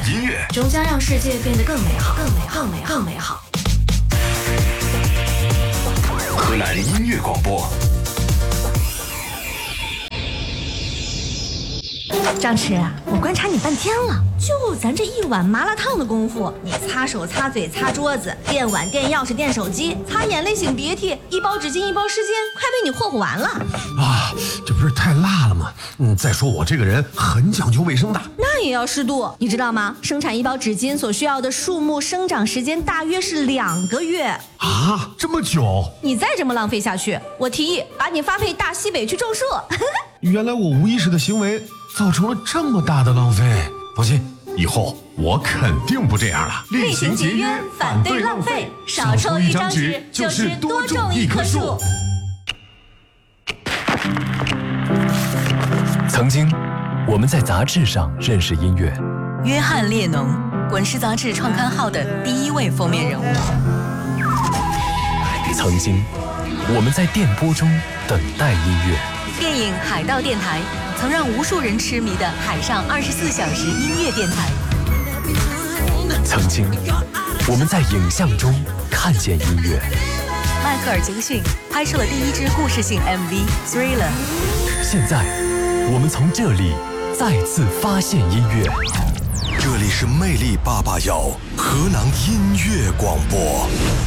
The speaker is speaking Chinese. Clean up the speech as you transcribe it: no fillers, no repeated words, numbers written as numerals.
音乐， 终将让世界变得更美好，更美好，更美好，更美好。 河南音乐广播。 张弛啊，我观察你半天了，就咱这一碗麻辣烫的功夫，你擦手、擦嘴、擦桌子，垫碗、垫钥匙、垫手机，擦眼泪、擤鼻涕，一包纸巾、一包湿巾，快被你霍霍完了啊！这不是太辣了吗？再说我这个人很讲究卫生的， 那也要适度，你知道吗？生产一包纸巾所需要的树木生长时间大约是2个月啊，这么久？ 你再这么浪费下去，我提议把你发配大西北去种树。 原来我无意识的行为造成了这么大的浪费。放心，以后我肯定不这样了。 厉行节约，反对浪费，少抽一张纸就是多种一棵树。 曾经，我们在杂志上认识音乐。 约翰列侬，滚石杂志创刊号的第1位封面人物。 曾经，我们在电波中等待音乐。 电影《海盗电台》曾让无数人痴迷的海上24小时音乐电台。 曾经，我们在影像中看见音乐。 迈克尔·杰克逊拍摄了第1支故事性 MV《Thriller》。 现在，我们从这里再次发现音乐。 这里是魅力881河南音乐广播。